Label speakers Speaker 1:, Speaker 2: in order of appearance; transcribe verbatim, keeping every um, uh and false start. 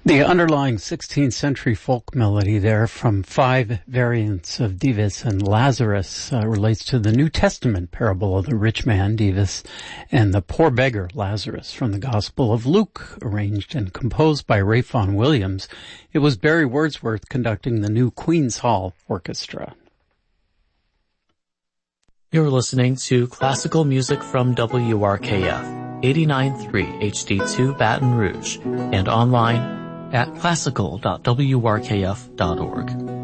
Speaker 1: The underlying sixteenth century folk melody there from five variants of Dives and Lazarus uh, relates to the New Testament parable of the rich man, Dives, and the poor beggar, Lazarus, from the Gospel of Luke, arranged and composed by Ralph Vaughan Williams. It was Barry Wordsworth conducting the new Queen's Hall Orchestra.
Speaker 2: You're listening to classical music from W R K F, eighty-nine point three H D two Baton Rouge, and online at classical dot w r k f dot org.